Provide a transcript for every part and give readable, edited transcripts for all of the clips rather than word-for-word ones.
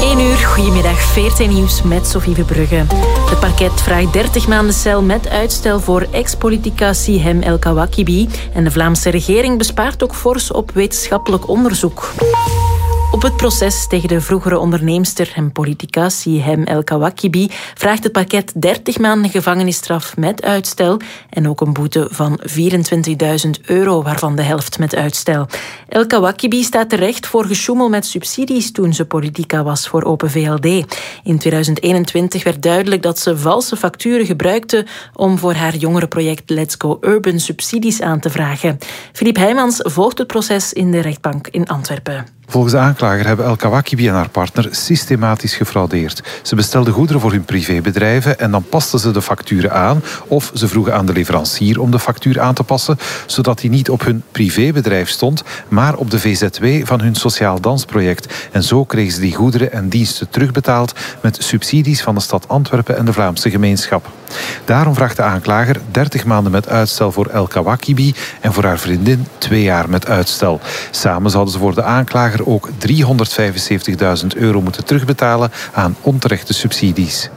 1 uur, goedemiddag, 14 nieuws met Sophie Verbrugge. Het parket vraagt 30 maanden cel met uitstel voor ex-politica Sihem El Kawakibi. En de Vlaamse regering bespaart ook fors op wetenschappelijk onderzoek. Op het proces tegen de vroegere onderneemster en politica Sihem El Kawakibi vraagt het parket 30 maanden gevangenisstraf met uitstel en ook een boete van €24.000, waarvan de helft met uitstel. El Kawakibi staat terecht voor gesjoemel met subsidies toen ze politica was voor Open VLD. In 2021 werd duidelijk dat ze valse facturen gebruikte om voor haar jongerenproject Let's Go Urban subsidies aan te vragen. Philippe Heijmans volgt het proces in de rechtbank in Antwerpen. Volgens de aanklager hebben El Kawakibi en haar partner systematisch gefraudeerd. Ze bestelden goederen voor hun privébedrijven en dan pasten ze de facturen aan of ze vroegen aan de leverancier om de factuur aan te passen, zodat die niet op hun privébedrijf stond, maar op de VZW van hun sociaal dansproject. En zo kregen ze die goederen en diensten terugbetaald met subsidies van de stad Antwerpen en de Vlaamse gemeenschap. Daarom vraagt de aanklager 30 maanden met uitstel voor El Kawakibi en voor haar vriendin 2 jaar met uitstel. Samen zouden ze voor de aanklager ook €375.000 moeten terugbetalen aan onterechte subsidies.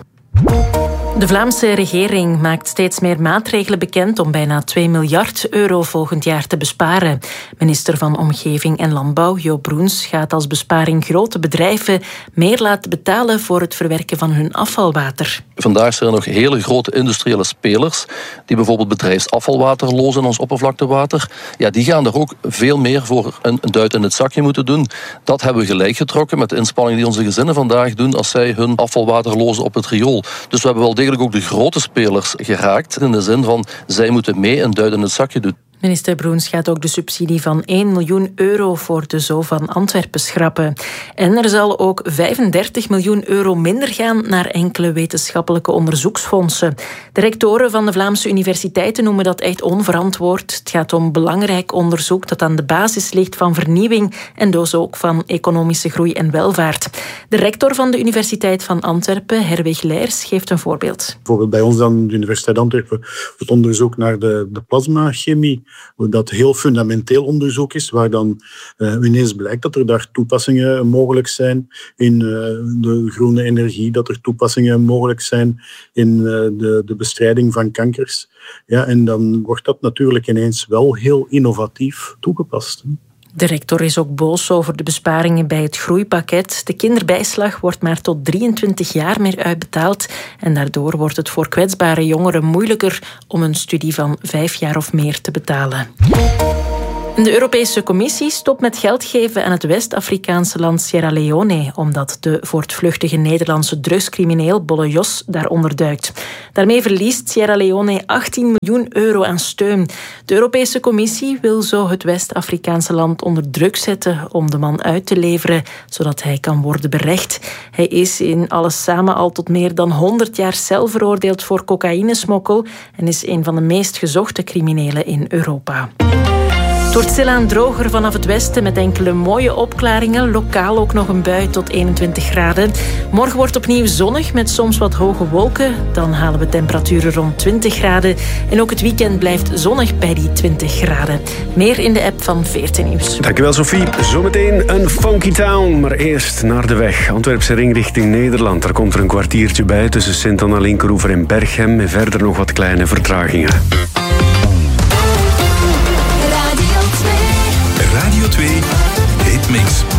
De Vlaamse regering maakt steeds meer maatregelen bekend om bijna €2 miljard volgend jaar te besparen. Minister van Omgeving en Landbouw, Jo Broens, gaat als besparing grote bedrijven meer laten betalen voor het verwerken van hun afvalwater. Vandaag zijn er nog hele grote industriële spelers die bijvoorbeeld bedrijfsafvalwater lozen in ons oppervlaktewater. Ja, die gaan er ook veel meer voor een duit in het zakje moeten doen. Dat hebben we gelijk getrokken met de inspanningen die onze gezinnen vandaag doen als zij hun afvalwater lozen op het riool. Dus we hebben wel degelijk ook de grote spelers geraakt in de zin van zij moeten mee een duit in het zakje doen. Minister Broens gaat ook de subsidie van €1 miljoen voor de Zoo van Antwerpen schrappen. En er zal ook €35 miljoen minder gaan naar enkele wetenschappelijke onderzoeksfondsen. De rectoren van de Vlaamse universiteiten noemen dat echt onverantwoord. Het gaat om belangrijk onderzoek dat aan de basis ligt van vernieuwing en dus ook van economische groei en welvaart. De rector van de Universiteit van Antwerpen, Herwig Leijers, geeft een voorbeeld. Bijvoorbeeld bij ons aan de Universiteit Antwerpen het onderzoek naar de plasmachemie. Dat heel fundamenteel onderzoek is, waar dan ineens blijkt dat er daar toepassingen mogelijk zijn in de groene energie, dat er toepassingen mogelijk zijn in de bestrijding van kankers. Ja, en dan wordt dat natuurlijk ineens wel heel innovatief toegepast. De rector is ook boos over de besparingen bij het groeipakket. De kinderbijslag wordt maar tot 23 jaar meer uitbetaald en daardoor wordt het voor kwetsbare jongeren moeilijker om een studie van 5 jaar of meer te betalen. De Europese Commissie stopt met geld geven aan het West-Afrikaanse land Sierra Leone, omdat de voortvluchtige Nederlandse drugscrimineel Bolle Jos daaronder duikt. Daarmee verliest Sierra Leone €18 miljoen aan steun. De Europese Commissie wil zo het West-Afrikaanse land onder druk zetten om de man uit te leveren, zodat hij kan worden berecht. Hij is in alles samen al tot meer dan 100 jaar cel veroordeeld voor cocaïnesmokkel en is een van de meest gezochte criminelen in Europa. Het wordt stilaan droger vanaf het westen met enkele mooie opklaringen. Lokaal ook nog een bui tot 21 graden. Morgen wordt opnieuw zonnig met soms wat hoge wolken. Dan halen we temperaturen rond 20 graden. En ook het weekend blijft zonnig bij die 20 graden. Meer in de app van 14 Nieuws. Dankjewel Sophie. Zometeen een funky town. Maar eerst naar de weg. Antwerpse ring richting Nederland. Daar komt er een kwartiertje bij tussen Sint-Anna-Linkeroever en Berchem. En verder nog wat kleine vertragingen. Radio 2 Hitmix.